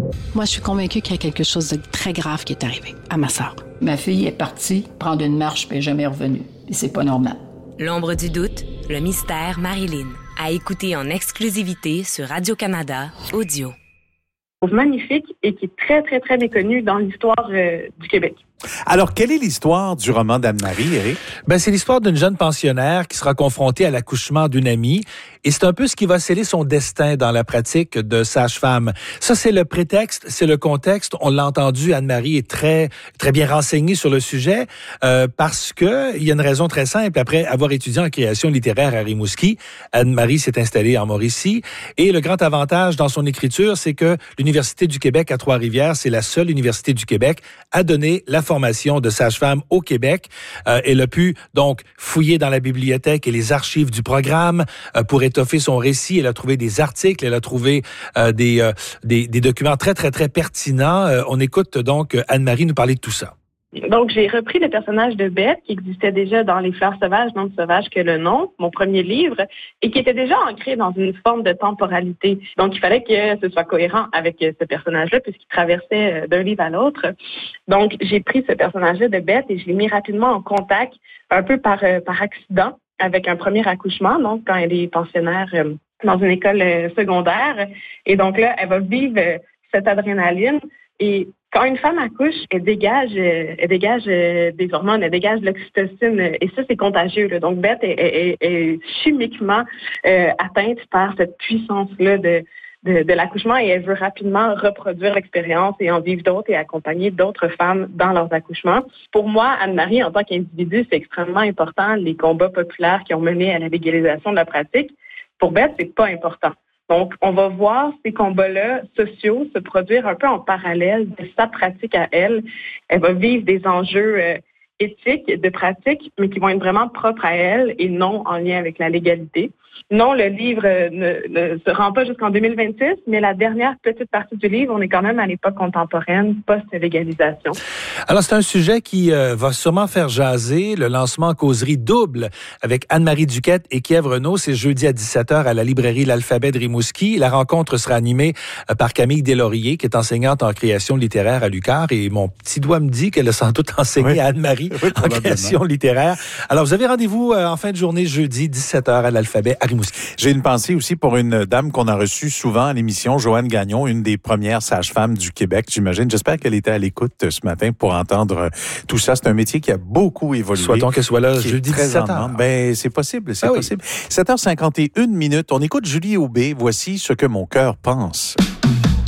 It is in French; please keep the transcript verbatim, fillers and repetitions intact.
Moi, je suis convaincue qu'il y a quelque chose de très grave qui est arrivé à ma sœur. Ma fille est partie prendre une marche puis elle n'est jamais revenue. Et c'est pas normal. L'ombre du doute, le mystère Marilyn. À écouter en exclusivité sur Radio-Canada Audio. Magnifique et qui est très, très, très méconnu dans l'histoire euh, du Québec. Alors, quelle est l'histoire du roman d'Anne-Marie, Éric? Ben, c'est l'histoire d'une jeune pensionnaire qui sera confrontée à l'accouchement d'une amie. Et c'est un peu ce qui va sceller son destin dans la pratique de sage-femme. Ça, c'est le prétexte, c'est le contexte. On l'a entendu, Anne-Marie est très, très bien renseignée sur le sujet euh, parce que il y a une raison très simple. Après avoir étudié en création littéraire à Rimouski, Anne-Marie s'est installée en Mauricie. Et le grand avantage dans son écriture, c'est que l'Université du Québec à Trois-Rivières, c'est la seule université du Québec à donner la formation de sage-femme au Québec. Euh, elle a pu donc fouiller dans la bibliothèque et les archives du programme euh, pour étoffer son récit. Elle a trouvé des articles, elle a trouvé euh, des, euh, des, des documents très, très, très pertinents. Euh, on écoute donc Anne-Marie nous parler de tout ça. Donc, j'ai repris le personnage de Bette, qui existait déjà dans Les Fleurs sauvages, non sauvages que le nom, mon premier livre, et qui était déjà ancré dans une forme de temporalité. Donc, il fallait que ce soit cohérent avec ce personnage-là, puisqu'il traversait d'un livre à l'autre. Donc, j'ai pris ce personnage-là de Bette et je l'ai mis rapidement en contact, un peu par, par accident, avec un premier accouchement, donc quand elle est pensionnaire dans une école secondaire. Et donc là, elle va vivre cette adrénaline et quand une femme accouche, elle dégage, elle dégage des hormones, elle dégage de l'oxytocine, et ça, c'est contagieux. Là. Donc, Bette est, est, est chimiquement euh, atteinte par cette puissance-là de, de, de l'accouchement, et elle veut rapidement reproduire l'expérience et en vivre d'autres et accompagner d'autres femmes dans leurs accouchements. Pour moi, Anne-Marie, en tant qu'individu, c'est extrêmement important, les combats populaires qui ont mené à la légalisation de la pratique. Pour Bette, c'est pas important. Donc, on va voir ces combats-là sociaux se produire un peu en parallèle de sa pratique à elle. Elle va vivre des enjeux euh, éthiques, de pratique, mais qui vont être vraiment propres à elle et non en lien avec la légalité. Non, le livre ne, ne se rend pas jusqu'en deux mille vingt-six, mais la dernière petite partie du livre, on est quand même à l'époque contemporaine, post-légalisation. Alors, c'est un sujet qui euh, va sûrement faire jaser. Le lancement en causerie double avec Anne-Marie Duquette et Kiev Renaud, c'est jeudi à dix-sept heures à la librairie L'Alphabet de Rimouski. La rencontre sera animée euh, par Camille Deslauriers, qui est enseignante en création littéraire à l'U Q A R. Et mon petit doigt me dit qu'elle a sans doute enseigné oui. à Anne-Marie oui, en création littéraire. Alors, vous avez rendez-vous euh, en fin de journée, jeudi, dix-sept heures à l'Alphabet à Rimouski. J'ai une pensée aussi pour une dame qu'on a reçue souvent à l'émission, Joanne Gagnon, une des premières sages-femmes du Québec, j'imagine. J'espère qu'elle était à l'écoute ce matin pour entendre tout ça. C'est un métier qui a beaucoup évolué. Souhaitons qu'elle soit là jeudi dix-sept heures. Ben, c'est possible, c'est ah possible. Oui. sept heures cinquante et une minutes. On écoute Julie Aubé. Voici ce que mon cœur pense.